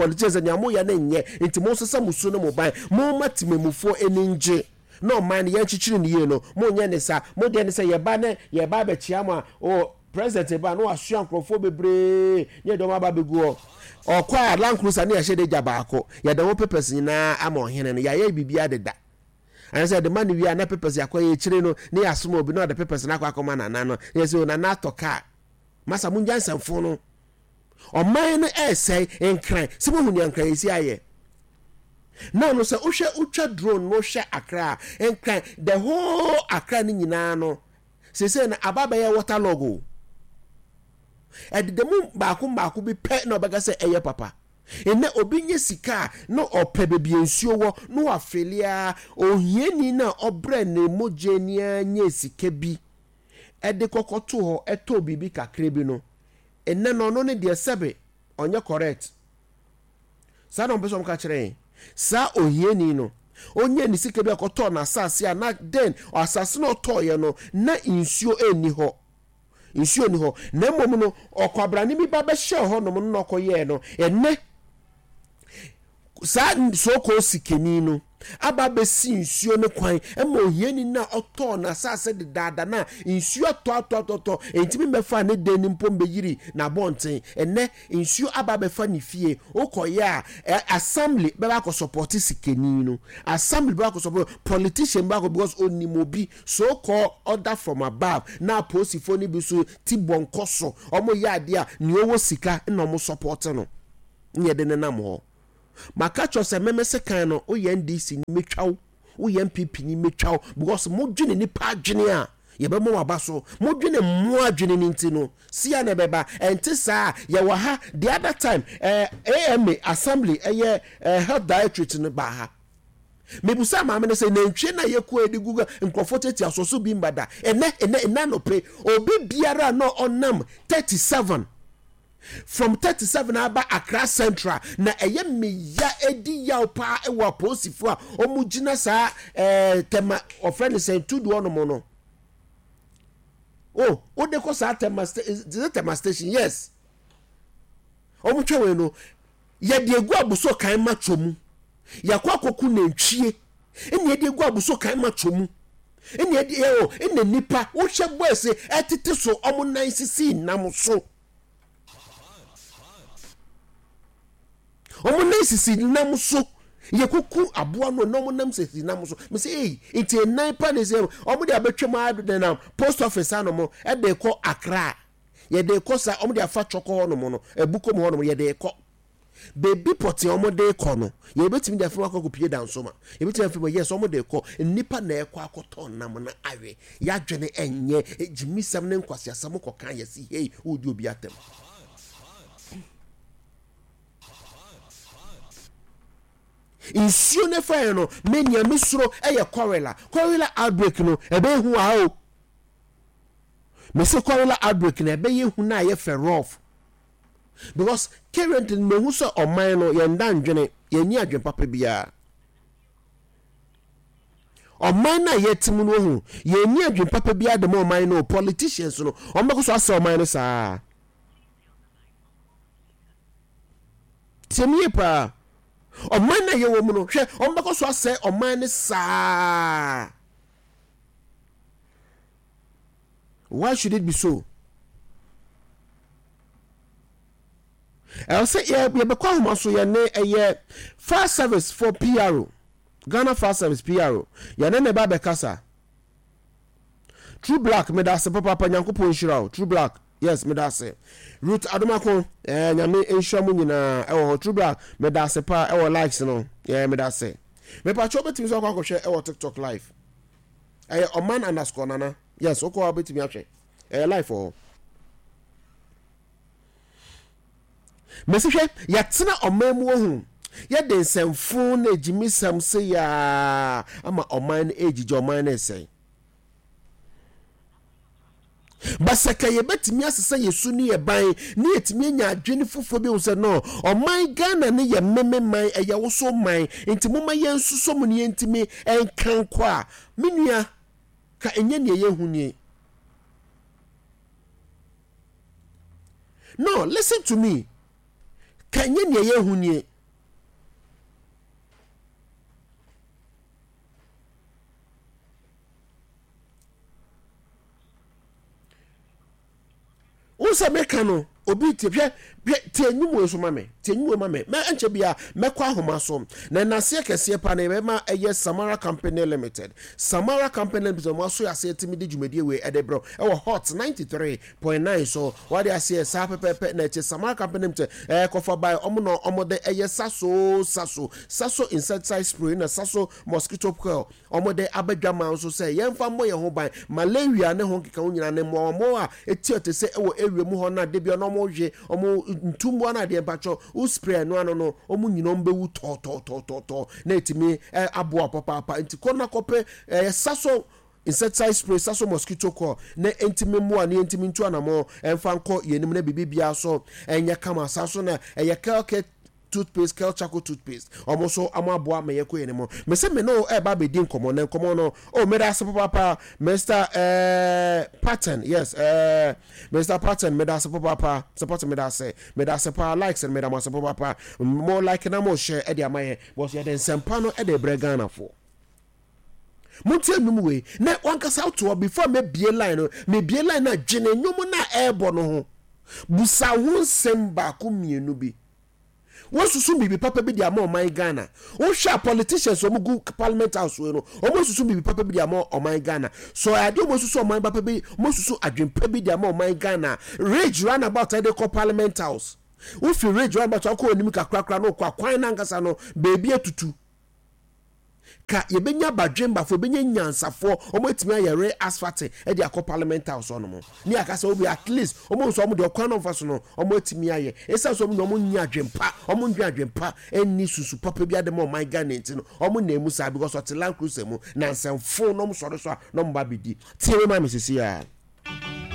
politicians nyamo ya na nye nti mo sesa musu no mo ban mo matimemufo eninje no man ye chichiri ni ye no mo nya ne sa mo de ne sa ye ba be chia ma o president ba no asu ankrofo bebre nye do ma ba begu o kwa Land Cruiser na ye hye de jabaako ye de wo papers nyina ama ohene no ya ye bibia deda and say the man we are na papers yakwa chire no ne asom obi no the papers na akwa na no yes o na toka masa mun jansanfo no o man no say enkran se mo huni enkran isi aye now no say utwa drone no hwe Accra enkran the whole Accra ni nyina no say na ababa ye water logo e de mu baako bi pe na obaga say eye papa ene obi nye sika no ope bebi ensuo wo no afelia ohieni na obre ne mogenia nye sika bi ede kokoto ho eto bibi kakre bi no ene no ne de sebe onye correct sa no beso mka kire sa ohieni no onye ni sika bi akoto na asase na den asase no toye no na insuo eni ho insuo ni ho na mmom no okwabrane bi ba be hye ho no no koye no ene sa soko sikeni no aba be si nsuo ne kwan ema ohieni na oto na sase de dada na nsuo to entimi mefa ne den mpom be yiri na bonten ene nsuo aba be fa ne fie okoye a assembly be ba ko support sikeni no assembly be ba ko support politician ba ko because onimobi so called order from above na posifo ni bi so tibonkoso omo ya ade a ne owo sika na omo support no nye de ne nam ho makacho se memese kan no o ye NDC ni metwaw o ye MPP ni metwaw because modwene ni pa adwene a ye be mo abaso modwene mo adwene ni ntino sia na beba enti saa ye wa ha the other time AMA assembly health directorate no ba ha mebusa ma me say na ntwe na ye ko edi guga nkrofo teti asoso bi mbada ene no pre obi biara no onam 37 from 37 aba Accra Central na eye meya edi yaw pa ewa posifo a omugina sa tema ofrene say tudu onomo no o de ko sa tema station yes omutwe we no ye de egu abuso kan machomu yakwa koku na ntwie ene de egu abuso kan machomu ene de ene nipa wo hye boys etete so omo 9cc namso omo nesisi namso yekuku aboa no omo namsisi namso me say iti 9 pa ne say omo de abetwem adu na post office anomo e de ko Accra ye de ko sa omo de afa choko ho no mo no ebuko mo ho no ye de ko baby poti omo de ko no ye betimi de afa ko pie dan so ma ye betimi afa yes omo de ko nipa na e ko akoto nam na awe ya dwene enye jimisam ne nkwase asam ko kan ye si hey odi obi atem insuo ne fa no menia misro eye cholera outbreak no ebe hu a o me se cholera outbreak na ebe ye hu na ye ferof because currently me hu so oman no ye ndandwene ye ni adwen papa bia oman na ye timu no hu ye ni adwen papa bia de mo oman no politicians no omako so asa oman no saa temiye pa oman na ye wo mu no hwe ombako so ase oman ne saa why should it be so I say ye be kwa homa so ye ne fast service for PRO Ghana fast service PRO ye ne ba be kasa True Black me da se papa nyankopon nshira True Black yes me da se root adomako nyame enhwa mu nyina ewo True Black me da se pa ewo likes no me da se me pa cho betimi so akwa ewo TikTok live oman underscore nana yes okwa betimi ahwe live for me se hwe yatena oman mu ohun ye de nsemfu na ejimisam se ya ama oman ejije oman na ese basaka ye betimi asesa yesu ni ye ban ni etimi anya adwene fofo bi wo no oman Ghana ne ye meme man eye wo so man ntimo ma ye nsuso mu ne ntimi enkan kwa menua ka enye ne ye hunie no listen to me ka enye ne ye hunie Unsa meka no obi tepye tenyumu so mame tenyumu mame me enche bia mekwa ahoma so na nase kese pa na be ma eye Samara Company Limited mo so ya se timi de dwumadi we edebro e wo hot 93.9 so what they say sa pepe na che Samara Company Limited kofa by omo de eye saso insecticide spray na saso mosquito coil omo de abadwama so say yemfa mo ye ho ban malaria ne ho keka nyina ne mo a etiote se e wo ewie mu ho na de bia no mo hwe omo ntumbo na de bacho u spray no ano omo nyina mbewu to na etimi abo papa nti kona kope saso insecticide spray saso mosquito coil na entimi mo na entimi ntu anamo emfa nko yenim na bibia so enya kama saso na kelke toothpaste kel charcoal toothpaste almost so amaboa me yeko yenimo me se me no ba be din komo no oh me da papa Mr Pattern yes Mr Pattern me da papa support me da say me da pa likes and me da papa more like na mo share e dia maye was ye den sempa no e de bregana for Monte numwe na wankasa to before me bie line na dwene nyum na airborne no ho busa won semba ko mienu bi wosusu bibi papa bi dia ma oman Ghana wo hwa politicians omu gu parliament house we no omo susu bibi papa bi dia ma oman Ghana so ade omo susu oman papa bi omo susu adwempa bi dia ma oman Ghana rage run about ade ko parliament house wo fi rage run about ko onim kakrakra no kwa kwan na nkasa no baby atutu ka yebenya badwemba fo benya nyansafo omo etimi ayere asphalt e di akọ parliament house ono mo ni akasa obi at least omo so omo de okwan no faso no omo etimi aye esa so omo nya adwempa eni susu papa bi ade mo my Ghana enti no omo na emu sa because of land cruiser mu na nsemfo no mo soro so no mo ba bidi tie ma mesisi ya